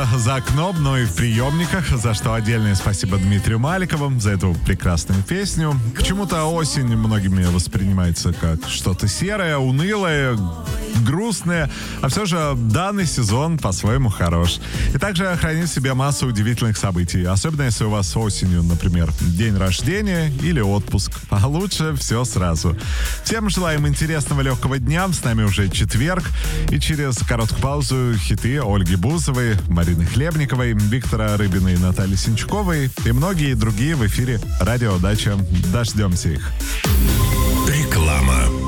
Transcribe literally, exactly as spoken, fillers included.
только за окном, но и в приемниках, за что отдельное спасибо Дмитрию Маликову за эту прекрасную песню. Почему-то осень многими воспринимается как что-то серое, унылое, грустное, а все же данный сезон по-своему хорош. И также хранит в себе массу удивительных событий, особенно если у вас осенью, например, день рождения или отпуск. А лучше все сразу. Всем желаем интересного легкого дня. С нами уже четверг. И через короткую паузу хиты Ольги Бузовой, Марины Хлебниковой, Виктора Рыбина и Натальи Синчковой и многие другие в эфире «Радио Дача». Дождемся их. Реклама.